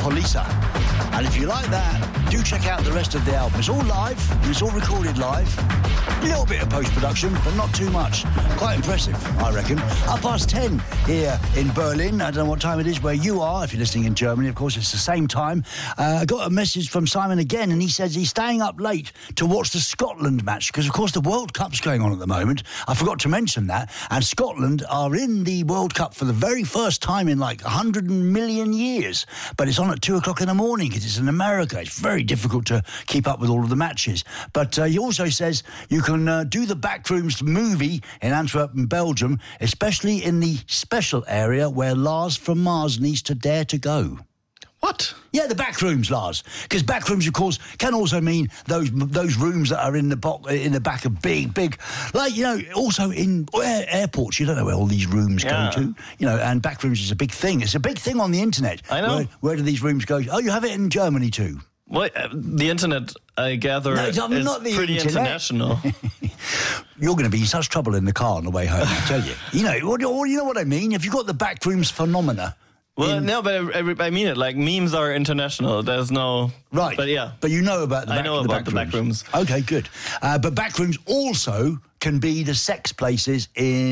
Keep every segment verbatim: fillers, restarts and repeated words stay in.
Polisa. And if you like that, do check out the rest of the album. It's all live, it's all recorded live. A little bit of post-production, but not too much. Quite impressive, I reckon. Up past ten here in Berlin. I don't know what time it is where you are. If you're listening in Germany, of course, it's the same time. Uh, I got a message from Simon again, and he says he's staying up late to watch the Scotland match, because, of course, the World Cup's going on at the moment. I forgot to mention that. And Scotland are in the World Cup for the very first time in, like, one hundred million years. But it's on at two o'clock in the morning, because it's in America. It's very difficult to keep up with all of the matches. But uh, he also says you can uh, do the Backrooms movie in Antwerp, Belgium, especially in the special area where Lars from Mars needs to dare to go. What? Yeah, the Backrooms, Lars. Because Backrooms, of course, can also mean those those rooms that are in the bo- in the back of big, big... Like, you know, also in air- airports, you don't know where all these rooms yeah. go to. You know, and Backrooms is a big thing. It's a big thing on the internet. I know. Where, where do these rooms go? Oh, you have it in Germany too. Well, uh, the internet, I gather, No, is not the pretty internet. international. You're going to be in such trouble in the car on the way home, I tell you. You know, what, you know what I mean? If you've got the Backrooms phenomena... Well, in... no, but I, I mean it. Like, memes are international. There's no... Right. But yeah. But you know about the back, I know the about back the rooms. Backrooms. Okay, good. Uh, but Backrooms also can be the sex places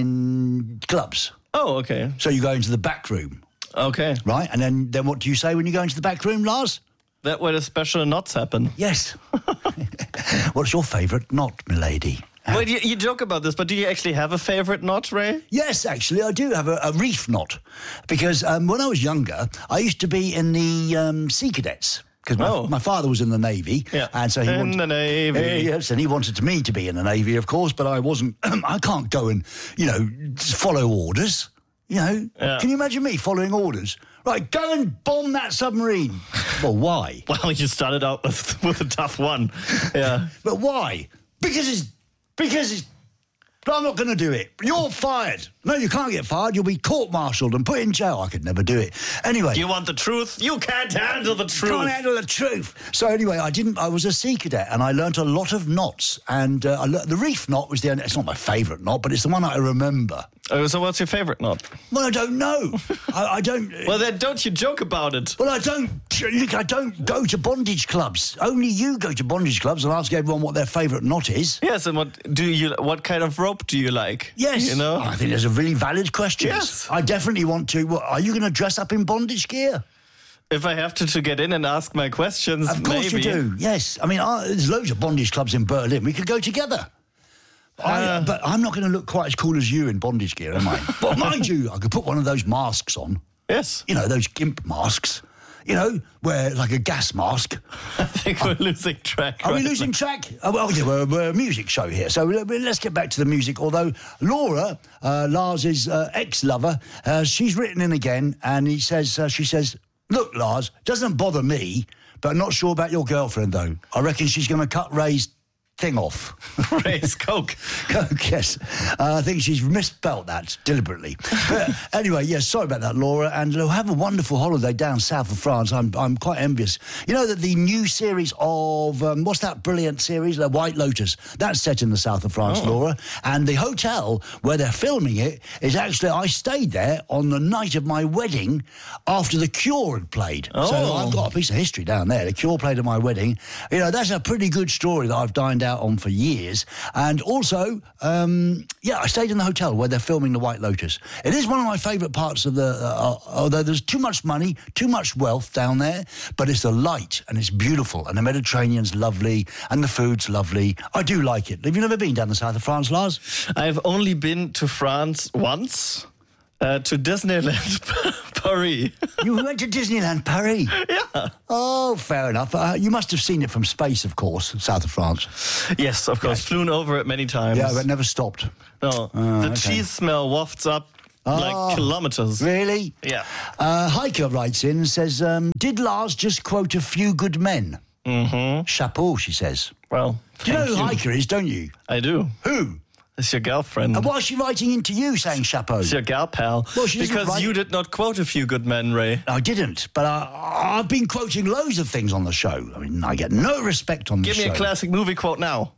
in clubs. Oh, okay. So you go into the back room. Okay. Right? And then, then what do you say when you go into the back room, Lars? That where the special knots happen. Yes. What's your favourite knot, milady? Well, you, you joke about this, but do you actually have a favourite knot, Ray? Yes, actually, I do have a, a reef knot. Because um, when I was younger, I used to be in the um, Sea Cadets. Because my, oh. my father was in the Navy. Yeah. And so he in wanted, the Navy. Uh, yes, and he wanted me to be in the Navy, of course, but I wasn't. I can't go and, you know, follow orders. You know, yeah. Can you imagine me following orders? Right, go and bomb that submarine. Well, why? Well, you started out with, with a tough one. Yeah. But why? Because it's... Because it's... I'm not going to do it. You're fired. No, you can't get fired. You'll be court-martialed and put in jail. I could never do it. Anyway... You want the truth? You can't handle the truth. Can't handle the truth. So anyway, I didn't... I was a sea cadet, and I learnt a lot of knots. And uh, I learnt, the reef knot was the only... It's not my favourite knot, but it's the one that I remember. Oh, so what's your favourite knot? Well, I don't know. I, I don't... Well, then don't you joke about it. Well, I don't... Look, I don't go to bondage clubs. Only you go to bondage clubs and ask everyone what their favourite knot is. Yes, and what do you? What kind of rope do you like? Yes. You know? I think there's a really valid question. Yes. I definitely want to... What, are you going to dress up in bondage gear? If I have to, to get in and ask my questions, Of course maybe. you do, yes. I mean, I, there's loads of bondage clubs in Berlin. We could go together. Uh, I, but I'm not going to look quite as cool as you in bondage gear, am I? But mind you, I could put one of those masks on. Yes. You know, those gimp masks. You know, where like a gas mask. I think we're losing track. Are right we losing now. track? Oh, well, yeah, we're, we're a music show here, so let's get back to the music. Although Laura, uh, Lars's uh, ex-lover, uh, she's written in again, and he says, uh, she says, "Look, Lars, doesn't bother me, but I'm not sure about your girlfriend though. I reckon she's going to cut Ray's thing off." Ray's coke. Coke, yes. Uh, I think she's misspelt that deliberately. But anyway, yes, sorry about that, Laura, and uh, have a wonderful holiday down south of France. I'm I'm quite envious. You know that the new series of, um, what's that brilliant series, The White Lotus, that's set in the south of France, oh. Laura, and the hotel where they're filming it is actually, I stayed there on the night of my wedding after The Cure had played. Oh. So I've got a piece of history down there. The Cure played at my wedding. You know, that's a pretty good story that I've dined out on for years. And also, um, yeah, I stayed in the hotel where they're filming The White Lotus. It is one of my favourite parts of the, uh, although there's too much money, too much wealth down there, but it's the light and it's beautiful and the Mediterranean's lovely and the food's lovely. I do like it. Have you never been down the south of France, Lars? I've only been to France once. Uh, to Disneyland Paris. You went to Disneyland Paris? Yeah. Oh, fair enough. Uh, you must have seen it from space, of course, south of France. Yes, of course. Yes. Flown over it many times. Yeah, but never stopped. No. Oh, the okay. cheese smell wafts up oh, like kilometres. Really? Yeah. Uh, Heike writes in and says, um, did Lars just quote A Few Good Men? Mm-hmm. Chapeau, she says. Well, do you know who you. Heike is, don't you? I do. Who? It's your girlfriend. And why is she writing into you saying chapeau? It's your gal pal. Well, she because write... you did not quote A Few Good Men, Ray. I didn't, but I, I've been quoting loads of things on the show. I mean, I get no respect on the Give show. me a classic movie quote now.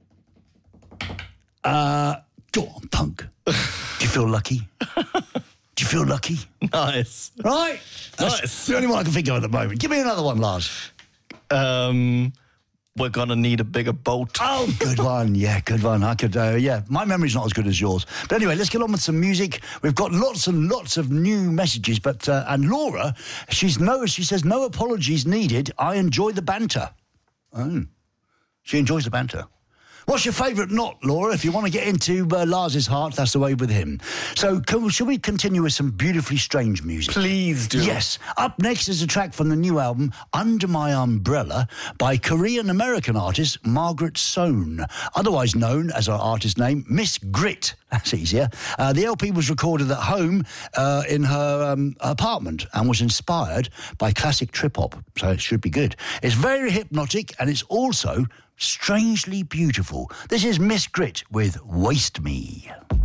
Uh, go on, punk. Do you feel lucky? Do you feel lucky? Nice. Right? That's Nice. the only one I can think of at the moment. Give me another one, Lars. Um, we're gonna need a bigger boat. Oh, good one. Yeah, good one. I could, uh, yeah, my memory's not as good as yours. But anyway, let's get on with some music. We've got lots and lots of new messages, but, uh, and Laura, she's no, she says, no apologies needed. I enjoy the banter. Oh, she enjoys the banter. What's your favourite knot, Laura? If you want to get into uh, Lars's heart, that's the way with him. So, can, shall we continue with some beautifully strange music? Please do. Yes. Up next is a track from the new album, Under My Umbrella, by Korean-American artist Margaret Sohn, otherwise known as her artist name, Miss Grit. That's easier. Uh, the L P was recorded at home uh, in her um, apartment and was inspired by classic trip-hop, so it should be good. It's very hypnotic and it's also strangely beautiful. This is Miss Grit with Waste Me.